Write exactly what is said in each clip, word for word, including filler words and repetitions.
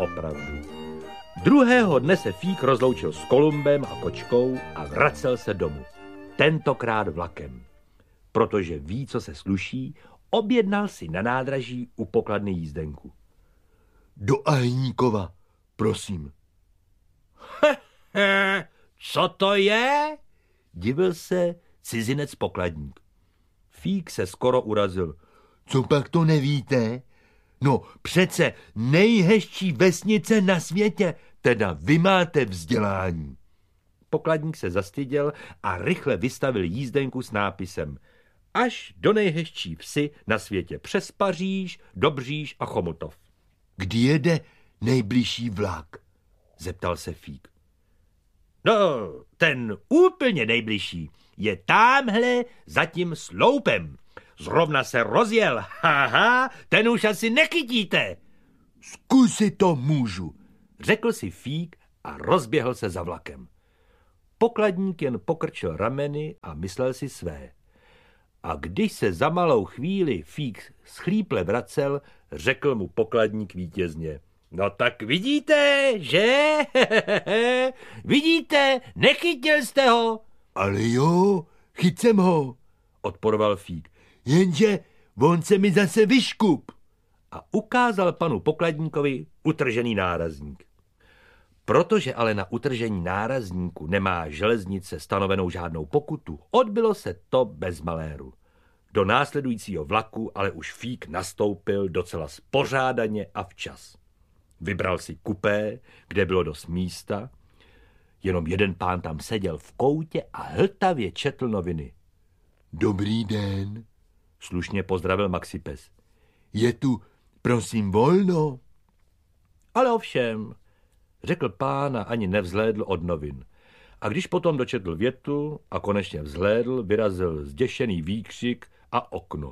opravdu. Druhého dne se Fík rozloučil s Kolumbem a kočkou a vracel se domů. Tentokrát vlakem. Protože ví, co se sluší, objednal si na nádraží u pokladny jízdenku. Do Ahýníkova, prosím. Co to je? Divil se cizinec pokladník. Fík se skoro urazil. Co pak to nevíte? No přece nejhezčí vesnice na světě, teda vy máte vzdělání. Pokladník se zastyděl a rychle vystavil jízdenku s nápisem až do nejhezčí vsi na světě přes Paříž, Dobříž a Chomutov. Kdy jede nejbližší vlak? Zeptal se Fík. No, ten úplně nejbližší je támhle za tím sloupem. Zrovna se rozjel, haha, ten už asi nechytíte. Zkusit to můžu, řekl si Fík a rozběhl se za vlakem. Pokladník jen pokrčil rameny a myslel si své. A když se za malou chvíli Fík schlíple vracel, řekl mu pokladník vítězně. No tak vidíte, že? Vidíte, nechytil jste ho. Ale jo, chyt jsem ho, odporoval Fík. Jenže on se mi zase vyškup. A ukázal panu pokladníkovi utržený nárazník. Protože ale na utržení nárazníku nemá železnice stanovenou žádnou pokutu, odbylo se to bez maléru. Do následujícího vlaku ale už Fík nastoupil docela spořádaně a včas. Vybral si kupé, kde bylo dost místa, jenom jeden pán tam seděl v koutě a hltavě četl noviny. Dobrý den, slušně pozdravil Maxipes. Je tu, prosím, volno? Ale ovšem, řekl pán a ani nevzhlédl od novin. A když potom dočetl větu a konečně vzhlédl, vyrazil zděšený výkřik a okno.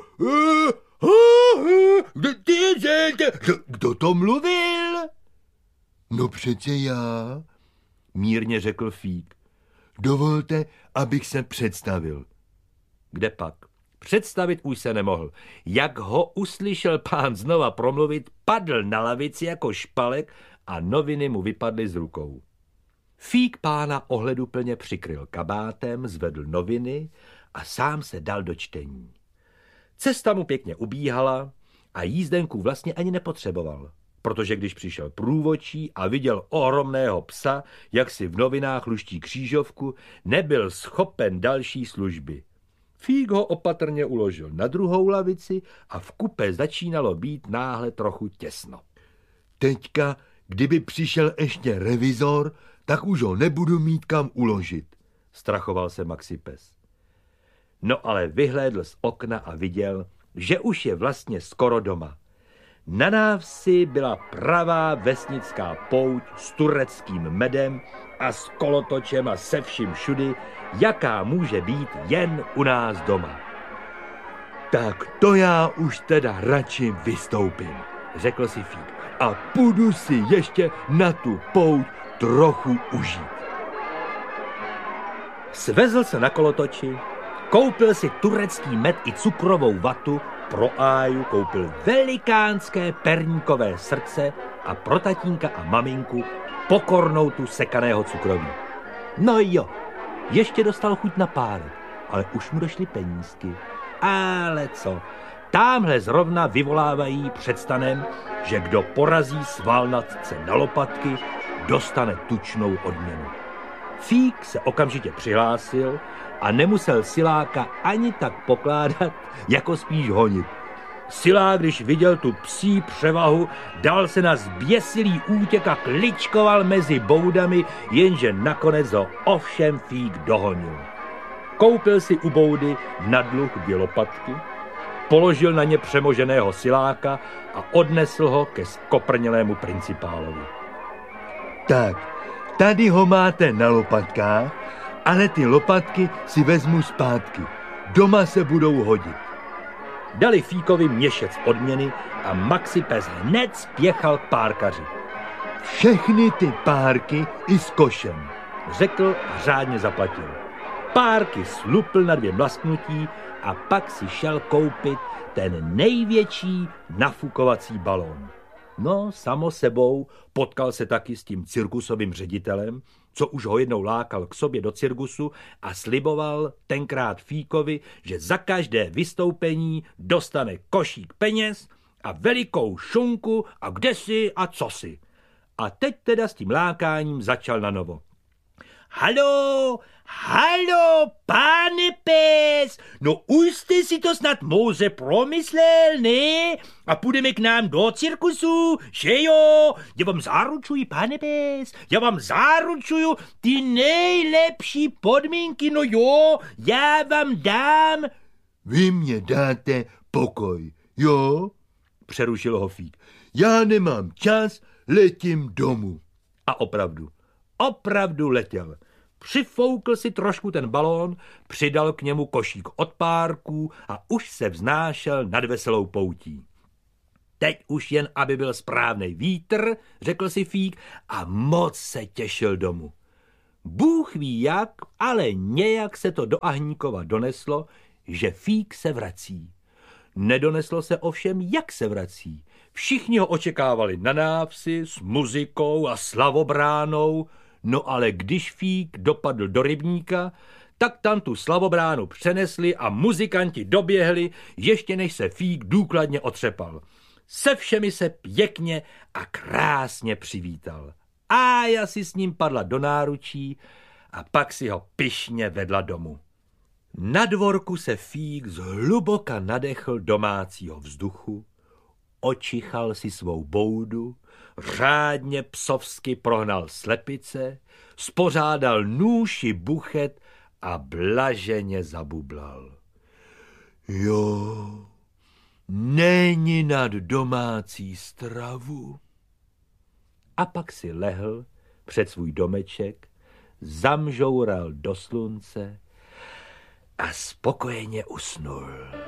Kdo to mluvil? No přece já, mírně řekl Fík. Dovolte, abych se představil. Kde pak? Představit už se nemohl. Jak ho uslyšel pán znova promluvit, padl na lavici jako špalek a noviny mu vypadly z rukou. Fík pána ohleduplně přikryl kabátem, zvedl noviny a sám se dal do čtení. Cesta mu pěkně ubíhala a jízdenku vlastně ani nepotřeboval, protože když přišel průvodčí a viděl ohromného psa, jak si v novinách luští křížovku, nebyl schopen další služby. Fík ho opatrně uložil na druhou lavici a v kupé začínalo být náhle trochu těsno. Teďka, kdyby přišel ještě revizor, tak už ho nebudu mít kam uložit, strachoval se Maxipes. No ale vyhlédl z okna a viděl, že už je vlastně skoro doma. Na návsi byla pravá vesnická pouť s tureckým medem a s kolotočem a se vším všudy, jaká může být jen u nás doma. Tak to já už teda radši vystoupím, řekl si Fík. A půjdu si ještě na tu pouť trochu užít. Svezl se na kolotoči, koupil si turecký med i cukrovou vatu, pro Áju koupil velikánské perníkové srdce a pro tatínka a maminku pokornou tu sekaného cukroví. No jo, ještě dostal chuť na párek, ale už mu došly penízky. Ale co, támhle zrovna vyvolávají před stanem, že kdo porazí svalnatce na lopatky, dostane tučnou odměnu. Fík se okamžitě přihlásil a nemusel siláka ani tak pokládat, jako spíš honit. Silák, když viděl tu psí převahu, dal se na zběsilý útěk a kličkoval mezi boudami, jenže nakonec ho ovšem Fík dohonil. Koupil si u boudy na dluh dvě lopatky, položil na ně přemoženého siláka a odnesl ho ke skoprnělému principálovi. Tak, tady ho máte na lopatkách, ale ty lopatky si vezmu zpátky. Doma se budou hodit. Dali Fíkovi měšec odměny a Maxipes hned spěchal k párkaři. Všechny ty párky i s košem, řekl a řádně zaplatil. Párky slupl na dvě mlasknutí a pak si šel koupit ten největší nafukovací balón. No, samo sebou potkal se taky s tím cirkusovým ředitelem, co už ho jednou lákal k sobě do cirkusu a sliboval tenkrát Fíkovi, že za každé vystoupení dostane košík peněz a velikou šunku a kdesi a cosi. A teď teda s tím lákáním začal na novo. Halo, halo, pane pes, no už jste si to snad mouze promyslel, ne? A půjdeme k nám do cirkusu, že jo? Já vám zaručuji, pane pes, já vám zaručuju ty nejlepší podmínky, no jo, já vám dám. Vy mě dáte pokoj, jo? Přerušil ho Fík. Já nemám čas, letím domů. A opravdu, opravdu letěl. Přifoukl si trošku ten balón, přidal k němu košík od párků a už se vznášel nad veselou poutí. Teď už jen, aby byl správnej vítr, řekl si Fík a moc se těšil domů. Bůh ví jak, ale nějak se to do Ahníkova doneslo, že Fík se vrací. Nedoneslo se ovšem, jak se vrací. Všichni ho očekávali na návsi s muzikou a slavobránou, no ale když Fík dopadl do rybníka, tak tam tu slavobránu přenesli a muzikanti doběhli, ještě než se Fík důkladně otřepal. Se všemi se pěkně a krásně přivítal. Ája si s ním padla do náručí a pak si ho pyšně vedla domů. Na dvorku se Fík zhluboka nadechl domácího vzduchu, očichal si svou boudu, řádně psovsky prohnal slepice, spořádal nůž i buchet a blaženě zabublal. Jo, není nad domácí stravu. A pak si lehl před svůj domeček, zamžoural do slunce a spokojeně usnul.